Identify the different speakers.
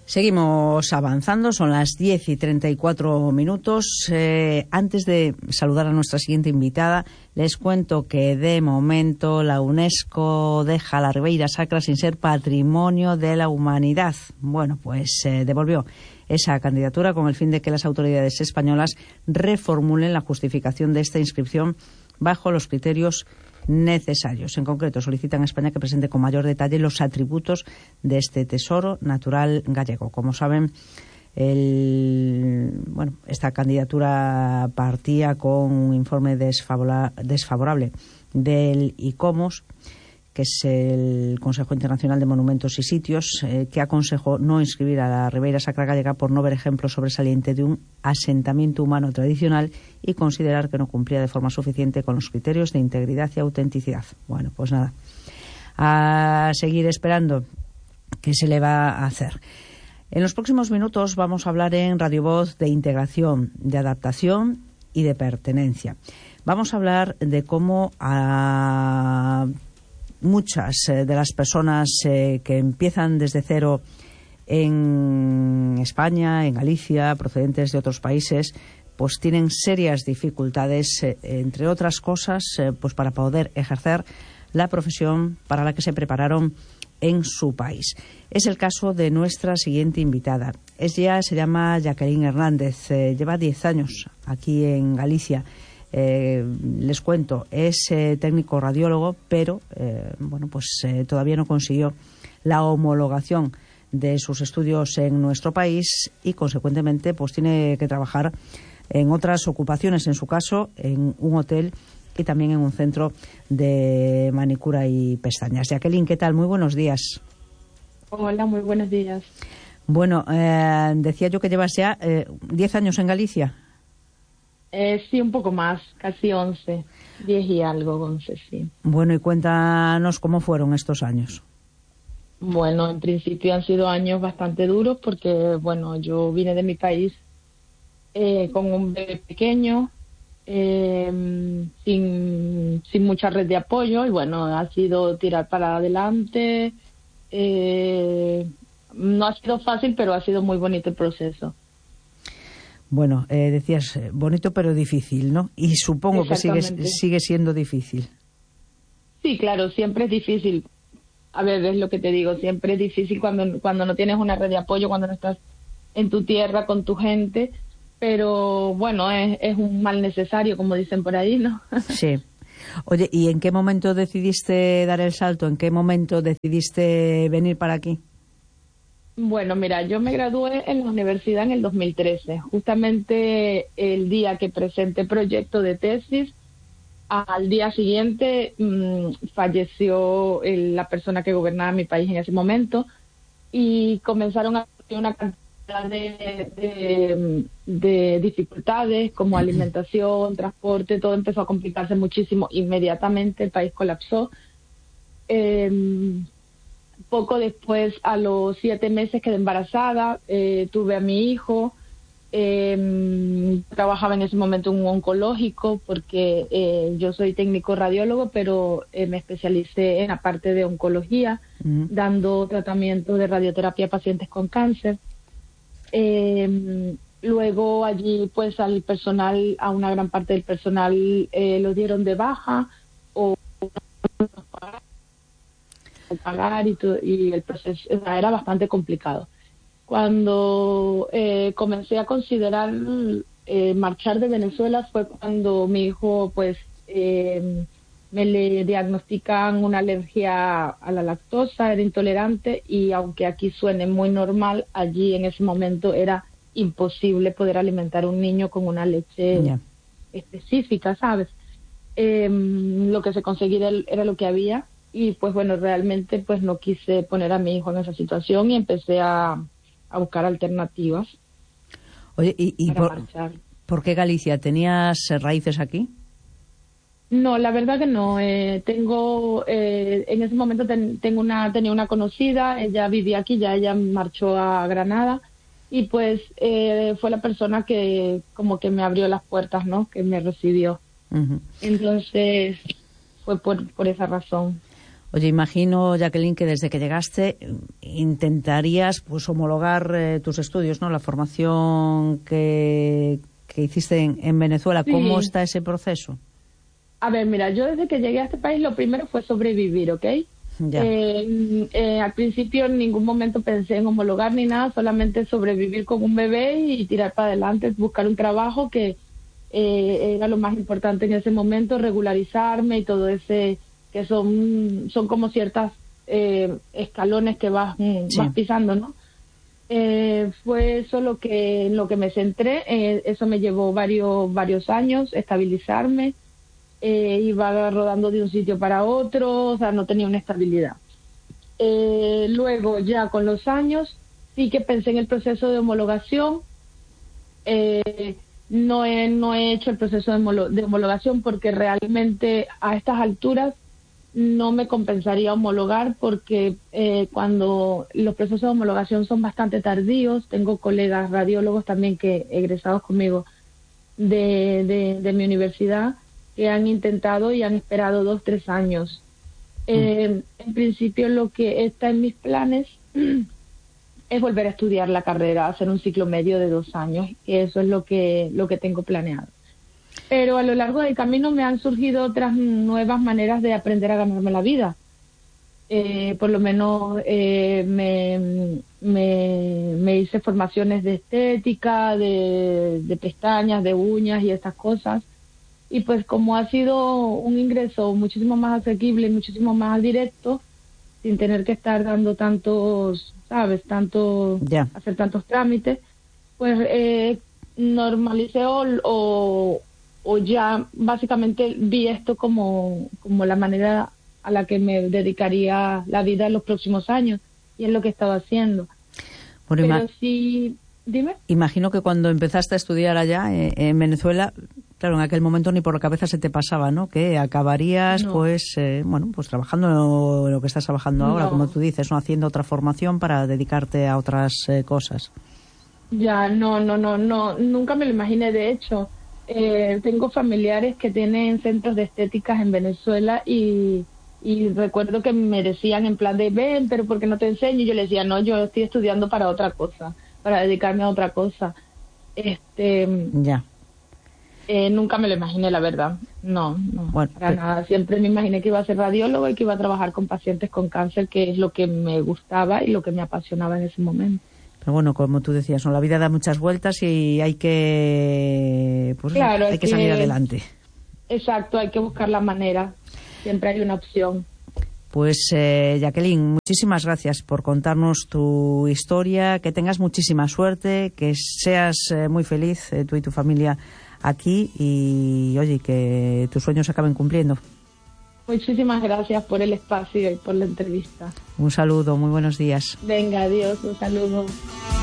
Speaker 1: Seguimos avanzando, son las 10:34. Antes de saludar a nuestra siguiente invitada, les cuento que de momento la UNESCO deja la Ribeira Sacra sin ser Patrimonio de la Humanidad. Bueno, pues devolvió esa candidatura con el fin de que las autoridades españolas reformulen la justificación de esta inscripción bajo los criterios necesarios. En concreto, solicitan a España que presente con mayor detalle los atributos de este tesoro natural gallego. Como saben, esta candidatura partía con un informe desfavorable del ICOMOS, que es el Consejo Internacional de Monumentos y Sitios, que aconsejó no inscribir a la Ribeira Sacra gallega por no ver ejemplo sobresaliente de un asentamiento humano tradicional y considerar que no cumplía de forma suficiente con los criterios de integridad y autenticidad. Bueno, pues nada, a seguir esperando qué se le va a hacer. En los próximos minutos vamos a hablar en Radio Voz de integración, de adaptación y de pertenencia. Vamos a hablar de cómo muchas de las personas que empiezan desde cero en España, en Galicia, procedentes de otros países, pues tienen serias dificultades, entre otras cosas, pues para poder ejercer la profesión para la que se prepararon en su país. Es el caso de nuestra siguiente invitada. Ella se llama Jacqueline Hernández, lleva 10 años aquí en Galicia. Les cuento, es técnico radiólogo, pero todavía no consiguió la homologación de sus estudios en nuestro país y, consecuentemente, pues tiene que trabajar en otras ocupaciones, en su caso, en un hotel y también en un centro de manicura y pestañas. Jacqueline, ¿qué tal? Muy buenos días.
Speaker 2: Hola, muy buenos días.
Speaker 1: Bueno, decía yo que llevas ya 10 años en Galicia.
Speaker 2: Sí, un poco más, casi 11, 10 y algo, 11, sí.
Speaker 1: Bueno, y cuéntanos cómo fueron estos años.
Speaker 2: Bueno, en principio han sido años bastante duros porque, bueno, yo vine de mi país con un bebé pequeño, sin mucha red de apoyo y, bueno, ha sido tirar para adelante. No ha sido fácil, pero ha sido muy bonito el proceso.
Speaker 1: Bueno, decías bonito pero difícil, ¿no? Y supongo que sigue siendo difícil.
Speaker 2: Sí, claro, siempre es difícil. A ver, es lo que te digo, siempre es difícil cuando no tienes una red de apoyo, cuando no estás en tu tierra, con tu gente, pero bueno, es un mal necesario, como dicen por ahí, ¿no?
Speaker 1: Sí. Oye, ¿y en qué momento decidiste dar el salto? ¿En qué momento decidiste venir para aquí?
Speaker 2: Bueno, mira, yo me gradué en la universidad en el 2013, justamente el día que presenté proyecto de tesis. Al día siguiente falleció la persona que gobernaba mi país en ese momento y comenzaron a haber una cantidad de dificultades como alimentación, transporte, todo empezó a complicarse muchísimo. Inmediatamente el país colapsó. Poco después, a los 7 meses, quedé embarazada, tuve a mi hijo. Trabajaba en ese momento en un oncológico porque yo soy técnico radiólogo, pero me especialicé en la parte de oncología, dando tratamiento de radioterapia a pacientes con cáncer. Luego allí, pues a una gran parte del personal lo dieron de baja o pagar y el proceso era bastante complicado. Cuando comencé a considerar marchar de Venezuela fue cuando mi hijo pues me le diagnostican una alergia a la lactosa, era intolerante y aunque aquí suene muy normal, allí en ese momento era imposible poder alimentar a un niño con una leche específica, ¿sabes? Lo que se conseguía era lo que había. Y pues bueno, realmente pues no quise poner a mi hijo en esa situación y empecé a buscar alternativas.
Speaker 1: Oye, ¿y por qué Galicia? ¿Tenías raíces aquí?
Speaker 2: No, la verdad que no. Tengo en ese momento tenía una conocida, ella vivía aquí, ya ella marchó a Granada y pues fue la persona que como que me abrió las puertas, ¿no? Que me recibió. Uh-huh. Entonces fue por esa razón.
Speaker 1: Oye, imagino, Jacqueline, que desde que llegaste intentarías pues homologar tus estudios, ¿no? La formación que hiciste en Venezuela.
Speaker 2: Sí.
Speaker 1: ¿Cómo está ese proceso?
Speaker 2: A ver, mira, yo desde que llegué a este país lo primero fue sobrevivir, ¿ok?
Speaker 1: Ya.
Speaker 2: Al principio en ningún momento pensé en homologar ni nada, solamente sobrevivir con un bebé y tirar para adelante, buscar un trabajo que era lo más importante en ese momento, regularizarme y todo ese, que son como ciertas escalones que vas pisando, ¿no? Fue eso lo que me centré, eso me llevó varios años, estabilizarme. Iba rodando de un sitio para otro, o sea, no tenía una estabilidad. Luego, ya con los años, sí que pensé en el proceso de homologación. No he hecho el proceso de homologación porque realmente a estas alturas no me compensaría homologar porque cuando los procesos de homologación son bastante tardíos, tengo colegas radiólogos también que egresados conmigo de mi universidad, que han intentado y han esperado 2-3 años. En principio lo que está en mis planes es volver a estudiar la carrera, hacer un ciclo medio de 2 años, y eso es lo que tengo planeado. Pero a lo largo del camino me han surgido otras nuevas maneras de aprender a ganarme la vida. Por lo menos me hice formaciones de estética, de pestañas, de uñas y estas cosas. Y pues como ha sido un ingreso muchísimo más asequible y muchísimo más directo, sin tener que estar dando tantos, ¿sabes? Hacer tantos trámites, pues normalicé o ya básicamente vi esto como la manera a la que me dedicaría la vida en los próximos años, y es lo que he estado haciendo.
Speaker 1: Bueno,
Speaker 2: pero sí, dime.
Speaker 1: Imagino que cuando empezaste a estudiar allá en Venezuela, claro, en aquel momento ni por la cabeza se te pasaba, ¿no? Que acabarías, pues trabajando lo que estás trabajando ahora, como tú dices, ¿no? Haciendo otra formación para dedicarte a otras cosas.
Speaker 2: Ya, no, nunca me lo imaginé. De hecho, tengo familiares que tienen centros de estéticas en Venezuela y recuerdo que me decían en plan de, ven, pero ¿por qué no te enseño? Y yo les decía, no, yo estoy estudiando para otra cosa, para dedicarme a otra cosa.
Speaker 1: Ya.
Speaker 2: Nunca me lo imaginé, la verdad. No,
Speaker 1: bueno,
Speaker 2: para nada. Siempre me imaginé que iba a ser radiólogo y que iba a trabajar con pacientes con cáncer, que es lo que me gustaba y lo que me apasionaba en ese momento.
Speaker 1: Pero bueno, como tú decías, ¿no? La vida da muchas vueltas y hay que, pues,
Speaker 2: claro,
Speaker 1: hay que salir adelante.
Speaker 2: Exacto, hay que buscar la manera. Siempre hay una opción.
Speaker 1: Pues Jacqueline, muchísimas gracias por contarnos tu historia, que tengas muchísima suerte, que seas muy feliz, tú y tu familia aquí, y oye, que tus sueños se acaben cumpliendo.
Speaker 2: Muchísimas gracias por el espacio y por la entrevista.
Speaker 1: Un saludo, muy buenos días.
Speaker 2: Venga, adiós, un saludo.